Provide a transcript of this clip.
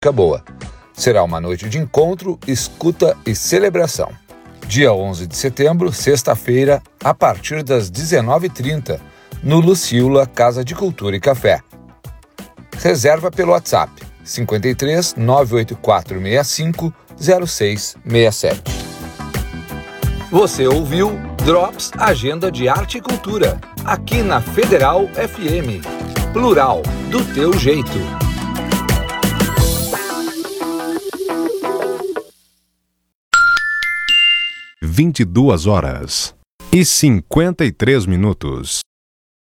música boa. Será uma noite de encontro, escuta e celebração. Dia 11 de setembro, sexta-feira, a partir das 19h30, no Luciula Casa de Cultura e Café. Reserva pelo WhatsApp 53 98465 0667. Você ouviu Drops Agenda de Arte e Cultura, aqui na Federal FM. Plural, do teu jeito. 22h53.